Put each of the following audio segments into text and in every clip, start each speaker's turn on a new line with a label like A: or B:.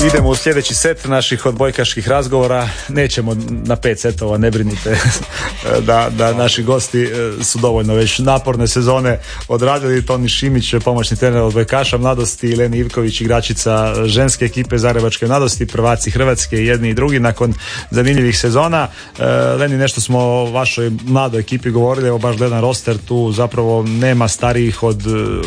A: Idemo u sljedeći set naših odbojkaških razgovora. Nećemo na 5 setova, ne brinite da naši gosti su dovoljno već naporne sezone odradili. Toni Šimić, pomoćni trener odbojkaša mladosti, Leni Ivković, igračica ženske ekipe Zagrebačke mladosti, prvaci Hrvatske jedni i drugi nakon zanimljivih sezona. Leni, nešto smo o vašoj mladoj ekipi govorili, evo baš gledam roster, tu zapravo nema starijih od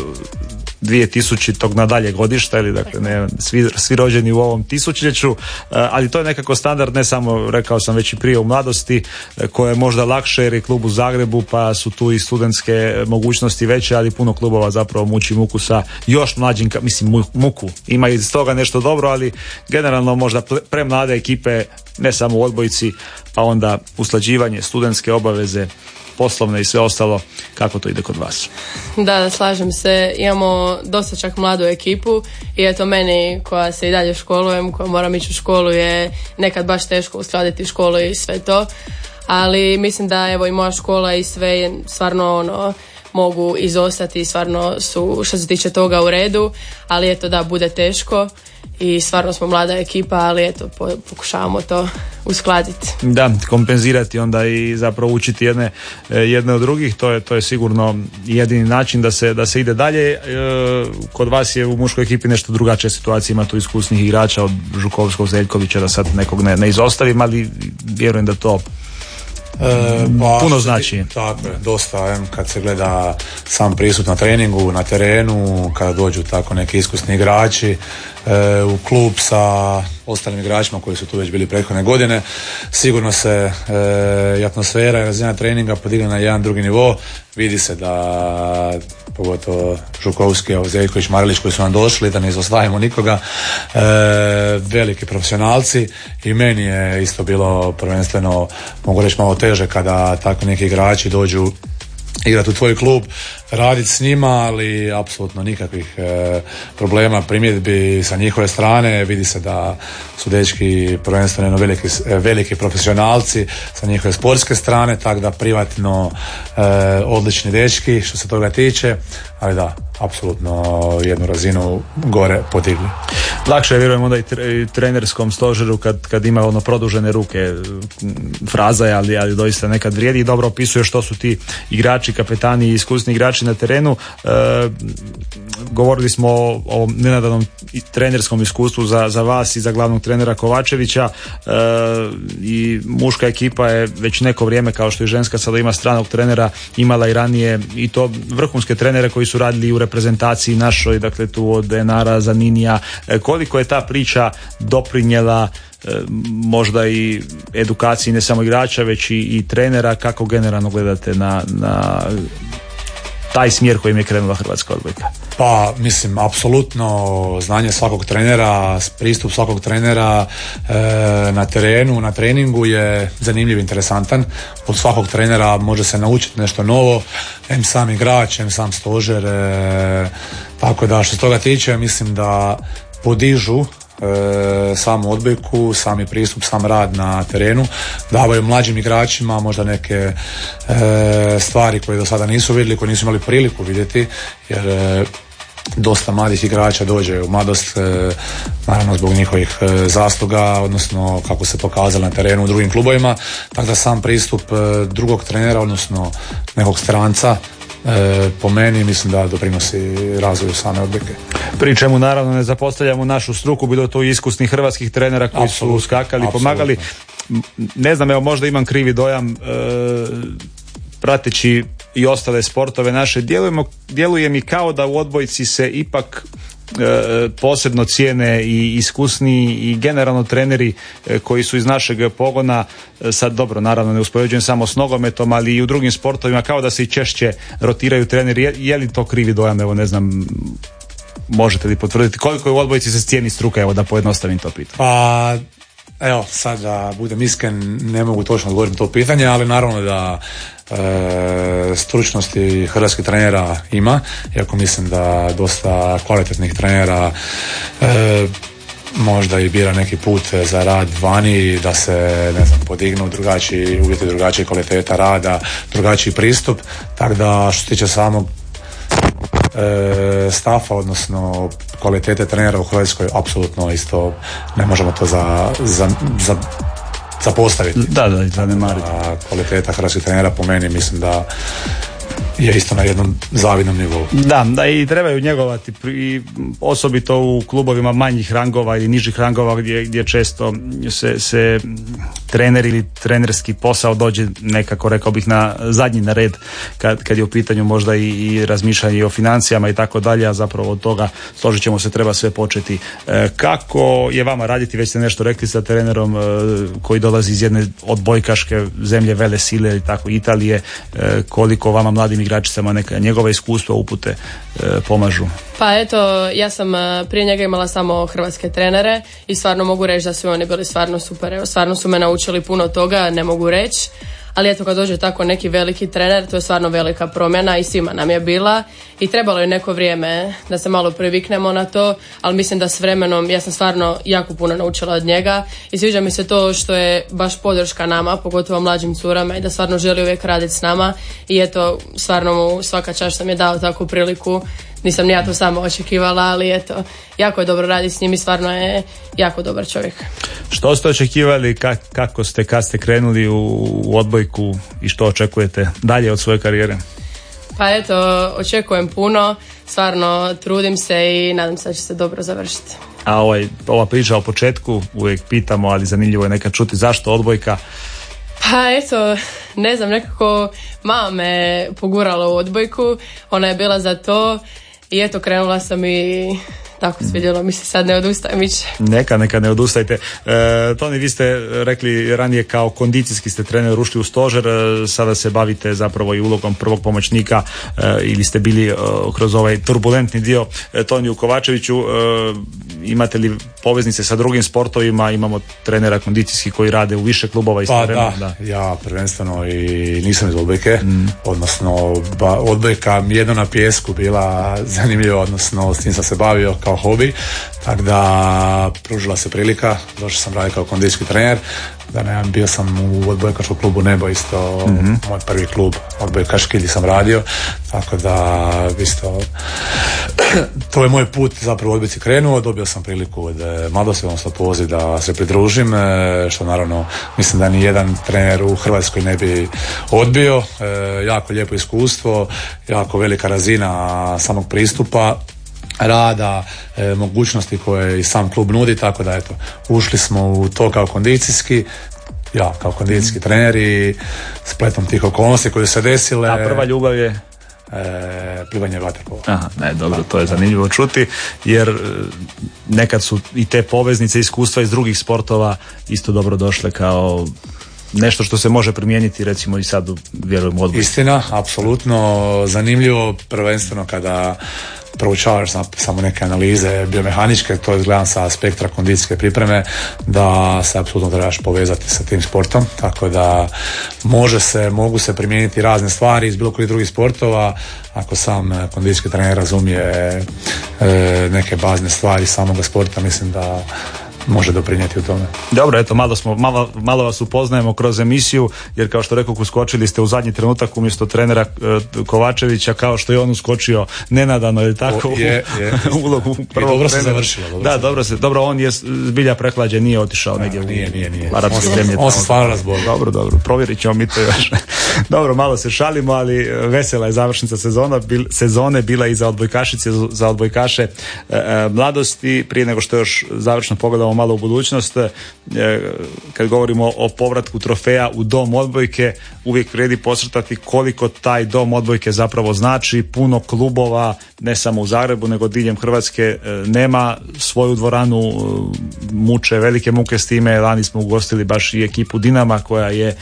A: 2000. nadalje godišta, ili dakle ne, svi rođeni u ovom tisućljeću, ali to je nekako standard, ne samo, rekao sam već i prije, u mladosti, koje je možda lakše jer je klub u Zagrebu, pa su tu i studentske mogućnosti veće, ali puno klubova zapravo muči muku sa još mlađim, muku ima iz toga nešto dobro, ali generalno možda premlade ekipe, ne samo u odbojci, pa onda usklađivanje, studentske obaveze, poslovne i sve ostalo. Kako to ide kod vas?
B: Da, slažem se. Imamo dosta čak mladu ekipu i eto meni, koja se i dalje školujem, koja moram ići u školu, je nekad baš teško uskladiti školu i sve to, ali mislim da evo i moja škola i sve stvarno mogu izostati, stvarno su što se tiče toga u redu, ali eto da, bude teško i stvarno smo mlada ekipa, ali eto pokušavamo to uskladiti. Da,
A: kompenzirati onda i zapravo učiti jedne od drugih, to je sigurno jedini način da se ide dalje. Kod vas je u muškoj ekipi nešto drugačija situacija, ima tu iskusnih igrača od Žukovskog, Zeljkovića, da sad nekog ne izostavim, ali vjerujem da to puno znači.
C: Tako je, dosta, kad se gleda sam pristup na treningu, na terenu, kada dođu tako neki iskusni igrači u klub sa ostalim igračima koji su tu već bili prethodne godine, sigurno se i atmosfera i razina treninga podigne na jedan drugi nivo. Vidi se da pogotovo Žukovski, Zeljković, Marilić koji su nam došli, da ne izostavimo nikoga, veliki profesionalci, i meni je isto bilo prvenstveno, mogu reći, malo teže kada tako neki igrači dođu igrati u tvoj klub, raditi s njima, ali apsolutno nikakvih problema, primjedbi sa njihove strane. Vidi se da su dečki prvenstveno veliki profesionalci sa njihove sportske strane, tako da privatno odlični dečki što se toga tiče, ali da, apsolutno jednu razinu gore podigli.
A: Lakše je, vjerujem, onda i trenerskom stožeru kad ima produžene ruke, fraza je, ali doista nekad vrijedi i dobro opisuje što su ti igrači, kapetani i iskusni igrači na terenu. Govorili smo o nenadanom trenerskom iskustvu za vas i za glavnog trenera Kovačevića, i muška ekipa je već neko vrijeme, kao što i ženska sada ima stranog trenera, imala i ranije i to vrhunske trenere koji su radili u reprezentaciji našoj, dakle tu od Enara, Zaninija. Koliko je ta priča doprinijela možda i edukaciji ne samo igrača već i trenera, kako generalno gledate na taj smjer kojim je krenula hrvatska odbojka?
C: Pa mislim, apsolutno znanje svakog trenera, pristup svakog trenera na terenu, na treningu je zanimljiv, interesantan. Od svakog trenera može se naučiti nešto novo, em sam igrač, em sam stožer, tako da što se toga tiče mislim da podižu samu odbojku, sami pristup, sam rad na terenu, davaju mlađim igračima možda neke stvari koje do sada nisu vidjeli, koje nisu imali priliku vidjeti, jer dosta mladih igrača dođe u mladost naravno zbog njihovih zasluga, odnosno kako se pokazalo na terenu u drugim klubovima, tako da sam pristup drugog trenera, odnosno nekog stranca, po meni mislim da doprinosi razvoju same odbojke. Pri
A: čemu naravno ne zapostavljamo našu struku, bilo to i iskusnih hrvatskih trenera koji su skakali, pomagali. Ne znam, evo možda imam krivi dojam prateći i ostale sportove naše, djeluje mi kao da u odbojci se ipak posebno cijene i iskusni i generalno treneri koji su iz našeg pogona. Sad dobro, naravno ne uspoređujem samo s nogometom, ali i u drugim sportovima kao da se i češće rotiraju treneri. Je li to krivi dojam? Evo ne znam, možete li potvrditi koliko je u odbojci se cijeni struka, evo da pojednostavim to pitanje?
C: Pa evo, sad da budem iskren, ne mogu točno odgovoriti to pitanje, ali naravno da stručnosti hrvatskih trenera ima, iako mislim da dosta kvalitetnih trenera možda i bira neki put za rad vani, da se, ne znam, podignu drugačiji uvjeti, drugačija kvaliteta rada, drugačiji pristup, tako da što se tiče samog stafa, odnosno kvalitete trenera u Hrvatskoj apsolutno isto ne možemo to zapostaviti.
A: Da, zanemariti.
C: Kvaliteta hrvatskih trenera po meni mislim da je isto na jednom zavidnom nivou.
A: Da, i trebaju njegovati i osobito u klubovima manjih rangova ili nižih rangova gdje često se trener ili trenerski posao dođe nekako, rekao bih, na zadnji na red kad je u pitanju možda i razmišljanje o financijama i tako dalje, a zapravo od toga, složit ćemo se, treba sve početi. Kako je vama raditi, već ste nešto rekli, sa trenerom koji dolazi iz jedne odbojkaške zemlje vele sile, tako Italije, koliko vama mladim igračicama neka njegova iskustva, upute pomažu?
B: Pa eto, ja sam prije njega imala samo hrvatske trenere i stvarno mogu reći da su oni bili stvarno super. Evo, stvarno su me naučili puno toga, ne mogu reći. Ali eto, kad dođe tako neki veliki trener, to je stvarno velika promjena i svima nam je bila i trebalo je neko vrijeme da se malo priviknemo na to, ali mislim da s vremenom ja sam stvarno jako puno naučila od njega i sviđa mi se to što je baš podrška nama, pogotovo mlađim curama, i da stvarno želi uvijek raditi s nama i eto, stvarno mu svaka čast što mi je dao takvu priliku. Nisam ni ja to sama očekivala, ali eto, jako je dobro raditi s njim i stvarno je jako dobar čovjek.
A: Što ste očekivali, kad ste krenuli u odbojku i što očekujete dalje od svoje karijere?
B: Pa eto, očekujem puno, stvarno trudim se i nadam se da će se dobro završiti.
A: A ova priča o početku uvijek pitamo, ali zanimljivo je nekad čuti zašto odbojka.
B: Pa eto, ne znam, nekako mama me pogurala u odbojku, ona je bila za to i eto, krenula sam i tako svidjelo mi se, sad ne odustajem više.
A: Neka ne odustajte. Toni, vi ste rekli ranije kao kondicijski ste trener ušli u stožer, sada se bavite zapravo i ulogom prvog pomoćnika ili ste bili kroz ovaj turbulentni dio. Toniju Kovačeviću, imate li poveznice sa drugim sportovima? Imamo trenera kondicijski koji rade u više klubova i
C: da, ja prvenstveno i nisam iz odbojke, odnosno odbojka mi jedno na pijesku bila zanimljiva, odnosno s tim sam se bavio kao hobi, tako da pružila se prilika, došao sam raditi kao kondicijski trener, bio sam u odbojkaškom klubu Nebo, isto moj prvi klub odbojkaški gdje sam radio, tako da isto to je moj put zapravo u odbojci krenuo, dobio sam priliku od mladosti, odnosno poziv da se pridružim, što naravno mislim da ni jedan trener u Hrvatskoj ne bi odbio. Jako lijepo iskustvo, jako velika razina samog pristupa, rada, mogućnosti koje i sam klub nudi, tako da eto, ušli smo u to kao kondicijski trener i spletom tih okolnosti koje su se desile.
A: A prva ljubav je?
C: Plivanje vaterpolo.
A: Aha, dobro, to je zanimljivo čuti, jer nekad su i te poveznice, iskustva iz drugih sportova isto dobro došle kao nešto što se može primijeniti recimo i sad vjerujem u odbojku. Istina,
C: apsolutno zanimljivo, prvenstveno kada proučavaš samo neke analize biomehaničke, to izgledam sa aspekta kondicijske pripreme, da se apsolutno trebaš povezati sa tim sportom, tako da mogu se primijeniti razne stvari iz bilo kojih drugih sportova, ako sam kondicijski trener razumije neke bazne stvari samoga sporta, mislim da može doprinijeti u tome.
A: Dobro, eto, malo vas upoznajemo kroz emisiju, jer kao što rekao, uskočili ste u zadnji trenutak umjesto trenera Kovačevića, kao što je on uskočio nenadano, je tako? U ulogu prvog
C: dobro se završilo.
A: Dobro, on je zbilja prehlađen, nije otišao negdje u arapske zemlje.
C: On se stvarno razbolio.
A: Dobro, provjerit ćemo mi to još. Dobro, malo se šalimo, ali vesela je završnica sezone bila i za odbojkašice, za odbojkaše mladosti. Prije nego što još završno pogledamo malo u budućnost, kad govorimo o povratku trofeja u dom odbojke, uvijek vrijedi podcrtati koliko taj dom odbojke zapravo znači. Puno klubova, ne samo u Zagrebu nego diljem Hrvatske, nema svoju dvoranu, muče velike muke s time. Lani smo ugostili baš i ekipu Dinama koja je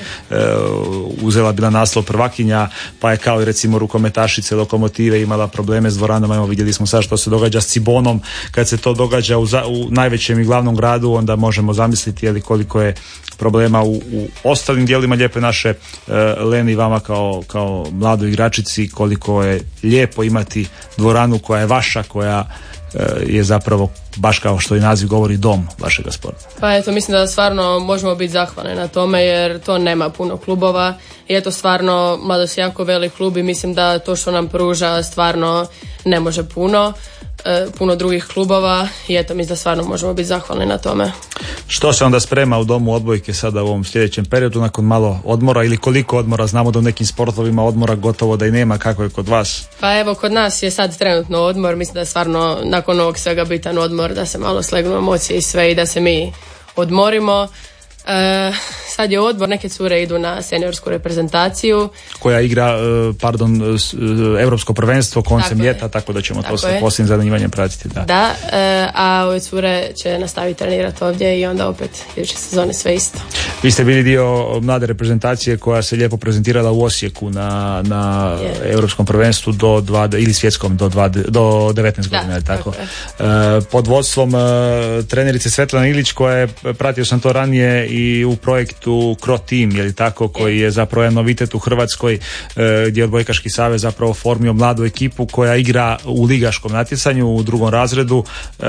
A: uzela bila naslov prvakinja, pa je kao i recimo rukometašice Lokomotive imala probleme s dvoranama. Evo, vidjeli smo sad što se događa s Cibonom. Kad se to događa u najvećem i glavnom gradu, onda možemo zamisliti koliko je problema u ostalim dijelima lijepe naše. Leni, vama kao mladoj igračici, koliko je lijepo imati dvoranu koja je vaša, koja je zapravo baš kao što i naziv govori dom vašega sporta. Pa
B: eto, mislim da stvarno možemo biti zahvalni na tome, jer to nema puno klubova i eto, stvarno Mladost je jako velik klub i mislim da to što nam pruža stvarno ne može puno. puno drugih klubova i eto, mislim da stvarno možemo biti zahvalni na tome.
A: Što se onda sprema u Domu odbojke sada u ovom sljedećem periodu nakon malo odmora ili koliko odmora? Znamo da u nekim sportovima odmora gotovo da i nema. Kako je kod vas?
B: Pa evo, kod nas je sad trenutno odmor. Mislim da je stvarno nakon ovog svega bitan odmor, da se malo slegnu emocije i sve i da se mi odmorimo. Sad je odbor, neke cure idu na seniorsku reprezentaciju
A: koja igra europsko prvenstvo koncem ljeta, tako da ćemo to sa posljednjim zanimanjem pratiti.
B: Da, a ove cure će nastaviti trenirati ovdje i onda opet iduće sezone sve isto.
A: Vi ste bili dio mlade reprezentacije koja se lijepo prezentirala u Osijeku na europskom prvenstvu ili svjetskom do 19 godina, tako. Pod vodstvom trenerice Svetlana Ilić, koja je, pratio sam to ranije i u projektu Cro Team, je li tako, koji je zapravo jedan novitet u Hrvatskoj, gdje je Odbojkaški savez zapravo formio mladu ekipu koja igra u ligaškom natjecanju u 2. razredu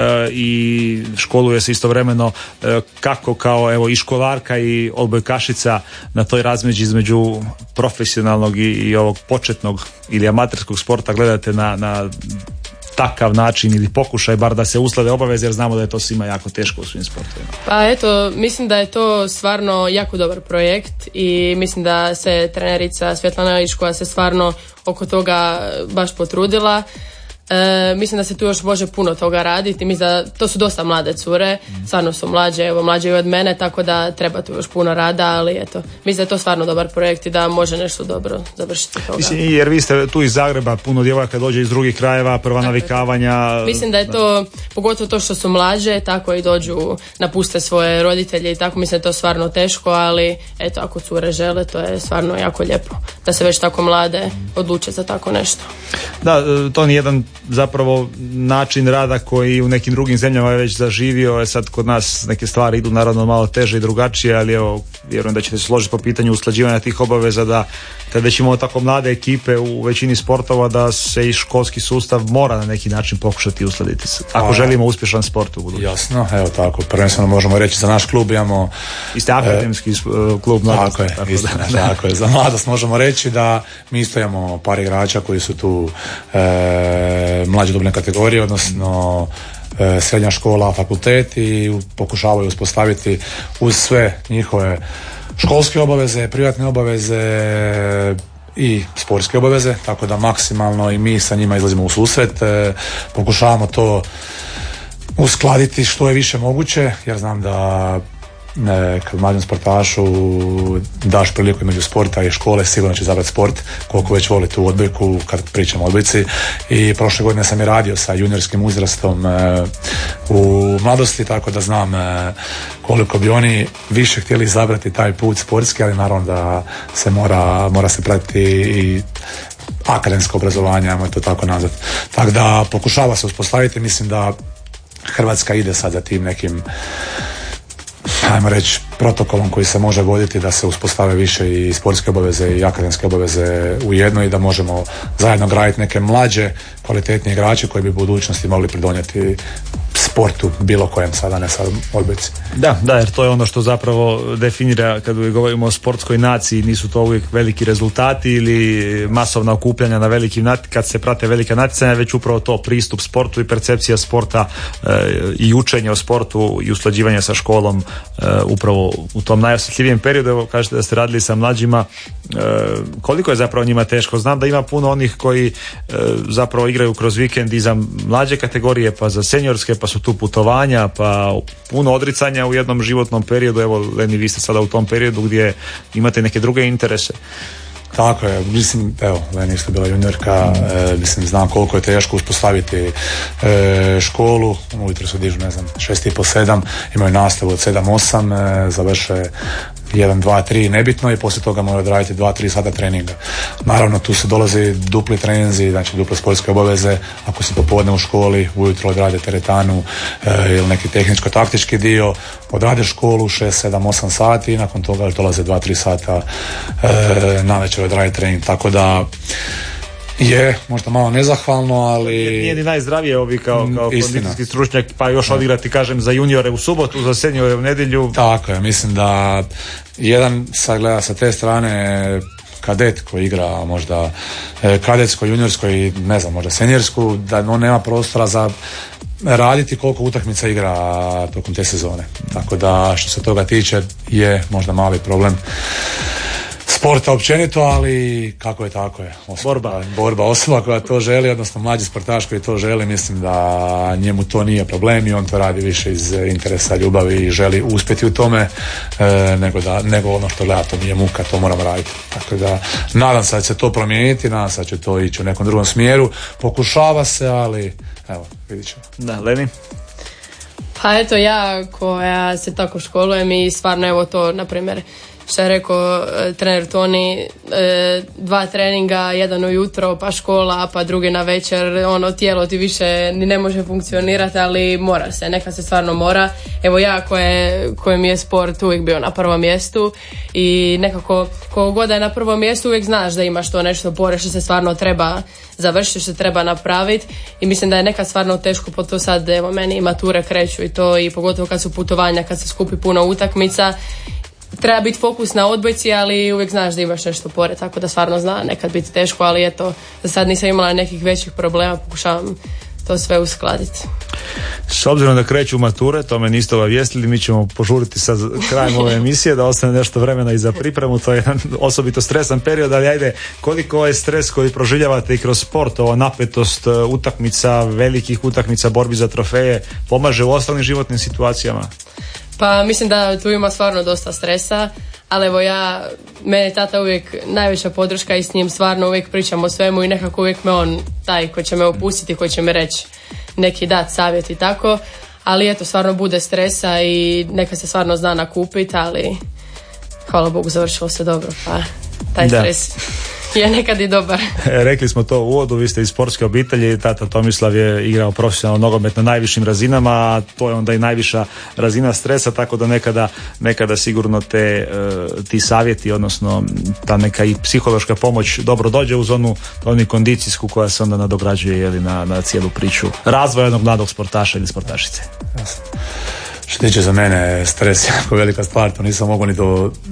A: i školuje se istovremeno kako kao evo i školarka i odbojkašica na toj razmeđi između profesionalnog i ovog početnog ili amaterskog sporta gledate na takav način ili pokušaj bar da se usklade obaveze, jer znamo da je to svima jako teško u svim sportovima.
B: Pa eto, mislim da je to stvarno jako dobar projekt i mislim da se trenerica Svetlana Ilić, koja se stvarno oko toga baš potrudila. Mislim da se tu još može puno toga raditi. Mislim da to su dosta mlade cure, stvarno su mlađe i od mene, tako da treba tu još puno rada, ali eto, mislim da je to stvarno dobar projekt i da može nešto dobro završiti toga.
A: Mislim, jer vi ste tu iz Zagreba, puno djevojaka dođe iz drugih krajeva, prva navikavanja.
B: Mislim da je to, pogotovo to što su mlađe, tako i dođu, napuste svoje roditelje i tako, mislim da je to stvarno teško, ali eto, ako cure žele, to je stvarno jako lijepo da se već tako mlade odluče za tako nešto.
A: Da, to nije jedan zapravo način rada koji u nekim drugim zemljama je već zaživio. Sad kod nas neke stvari idu naravno malo teže i drugačije, ali evo, vjerujem da ćete se složiti po pitanju usklađivanja tih obaveza, da kad već imamo tako mlade ekipe u većini sportova, da se i školski sustav mora na neki način pokušati uskladiti se, ako želimo uspješan sport u budućnosti.
C: Jasno, evo tako, prvenstveno možemo reći za naš klub imamo...
A: Iste akademski klub mladost.
C: Tako je, za mladost možemo reći da mi isto imamo par igrača koji su tu mlađe dobne kategorije, odnosno srednja škola, fakultet, i pokušavaju uspostaviti uz sve njihove školske obaveze, privatne obaveze i sportske obaveze, tako da maksimalno i mi sa njima izlazimo u susret, pokušavamo to uskladiti što je više moguće, jer znam da kad mlađem sportašu daš priliku između sporta i škole, sigurno će izabrati sport, koliko već voli tu odbojku kad pričamo o odbojci. I prošle godine sam i radio sa juniorskim uzrastom u mladosti, tako da znam koliko bi oni više htjeli izabrati taj put sportski, ali naravno da se mora se pratiti i akademsko obrazovanje, ajmo to tako nazvati. Tako da pokušava se uspostaviti, mislim da Hrvatska ide sad za tim nekim, ajmo reći, protokolom koji se može voditi da se uspostave više i sportske obaveze i akademske obaveze u jedno i da možemo zajedno graditi neke mlađe, kvalitetnije igrače koji bi u budućnosti mogli pridonijeti sportu bilo kojem, sada ne sad odbojci.
A: Da, jer to je ono što zapravo definira kad govorimo o sportskoj naciji, nisu to uvijek veliki rezultati ili masovna okupljanja na velikim kad se prate velika natjecanja, već upravo to pristup sportu i percepcija sporta i učenje o sportu i usklađivanje sa školom upravo u tom najosjetljivijem periodu. Evo, kažete da ste radili sa mlađima, koliko je zapravo njima teško? Znam da ima puno onih koji zapravo igraju kroz vikend i za mlađe kategorije, pa za seniorske, pa su tu putovanja, pa puno odricanja u jednom životnom periodu. Evo, Leni, vi ste sada u tom periodu gdje imate neke druge interese.
C: Tako je, mislim, evo, Leni isto bila juniorka, mislim, znam koliko je teško uspostaviti školu, ujutro se dižu, 6:30-7, imaju nastavu od 7-8, završe 1, 2, 3 nebitno i poslije toga moraju odraditi 2-3 sata treninga. Naravno, tu se dolazi dupli treninzi, znači duple sportske obaveze. Ako si popodne u školi, ujutro odrade teretanu ili neki tehničko-taktički dio, odrade školu 6, 7, 8 sati i nakon toga dolaze 2-3 sata na večer odrade trening. Tako da je možda malo nezahvalno, ali...
A: Nije ni najzdravije ovi kao kondicijski stručnjak, pa još odigrati, kažem, za juniore u subotu, za seniore u nedjelju.
C: Tako je, mislim da jedan sad gleda sa te strane kadet koji igra možda kadetsko, juniorsko i ne znam, možda seniorsku, da on nema prostora za raditi koliko utakmica igra tokom te sezone. Tako da što se toga tiče je možda mali problem sporta općenito, ali kako je tako je. Borba osoba koja to želi, odnosno mlađi sportaš koji to želi, mislim da njemu to nije problem i on to radi više iz interesa, ljubavi i želi uspjeti u tome nego ono što gleda, to nije muka, to moramo raditi. Tako da nadam se da će to promijeniti, nadam se da će to ići u nekom drugom smjeru, pokušava se, ali evo, vidit ćemo.
A: Da, Leni?
B: Pa eto, ja koja se tako školujem i stvarno evo to, na primjer, što je rekao trener Toni, 2 treninga, jedan ujutro, pa škola, pa drugi na večer, tijelo ti više ni ne može funkcionirati, ali mora se, neka se stvarno mora. Evo ja kojem je sport uvijek bio na prvom mjestu i nekako koliko god je na prvom mjestu uvijek znaš da imaš to nešto pored što se stvarno treba završiti, što se treba napraviti i mislim da je nekad stvarno teško po to sad, evo meni mature kreću i to i pogotovo kad su putovanja, kad se skupi puno utakmica. Treba biti fokus na odbojci, ali uvijek znaš da imaš nešto pored, tako da stvarno zna nekad biti teško, ali eto, za sad nisam imala nekih većih problema, pokušavam to sve uskladiti.
A: S obzirom da kreću mature, to me niste obavijestili, mi ćemo požuriti sa krajem ove emisije da ostane nešto vremena i za pripremu, to je jedan osobito stresan period, ali ajde, koliko je stres koji proživljavate i kroz sport, ova napetost utakmica, velikih utakmica, borbi za trofeje, pomaže u ostalim životnim situacijama?
B: Pa mislim da tu ima stvarno dosta stresa, ali evo mene tata uvijek najveća podrška i s njim stvarno uvijek pričam o svemu i nekako uvijek me on taj koji će me opustiti, koji će mi reći neki dat savjet i tako, ali eto stvarno bude stresa i neka se stvarno zna nakupiti, ali hvala Bogu završilo se dobro, pa taj stres je nekad i dobar.
A: Rekli smo to u uvodu, vi ste iz sportske obitelji, tata Tomislav je igrao profesionalno nogomet na najvišim razinama, a to je onda i najviša razina stresa, tako da nekada sigurno ti savjeti, odnosno ta neka i psihološka pomoć dobro dođe uz onu kondicijsku koja se onda nadograđuje na cijelu priču razvoja jednog mladog sportaša ili sportašice.
C: Što tiče za mene, stres je jako velika stvar, to nisam mogao ni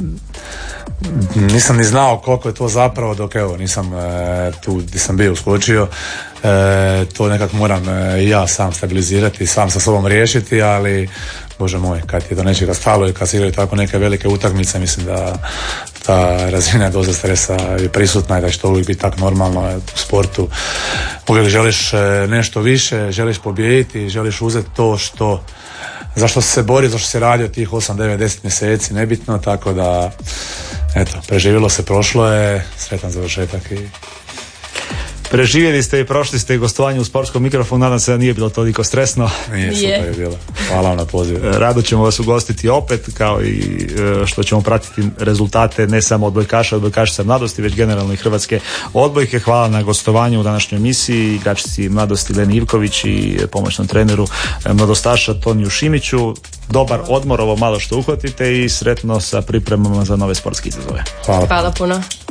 C: nisam ni znao koliko je to zapravo dok evo nisam tu gdje sam bio uskočio, to nekako moram ja sam stabilizirati, sam sa sobom riješiti, ali Bože moj, kad je do nečega stalo i kad se igraju tako neke velike utakmice, mislim da ta razina doza stresa je prisutna i da će to uvijek biti tako normalno u sportu. Uvijek želiš nešto više, želiš pobijediti, želiš uzeti to zašto se bori, zašto se radi od tih 8, 9, 10 mjeseci, nebitno, tako da eto, preživjelo se, prošlo je, sretan završetak i
A: preživjeli ste i prošli ste gostovanje u sportskom mikrofonu, nadam se da nije bilo toliko stresno.
C: Nije, super je bilo. Hvala vam na pozivu.
A: Rado ćemo vas ugostiti opet, kao i što ćemo pratiti rezultate ne samo odbojkašica mladosti, već generalno i hrvatske odbojke. Hvala na gostovanju u današnjoj emisiji, igračici mladosti Leni Ivković i pomoćnom treneru mladostaša Toniju Šimiću. Dobar odmor, ovo malo što uhvatite i sretno sa pripremama za nove sportske izazove.
B: Hvala puno.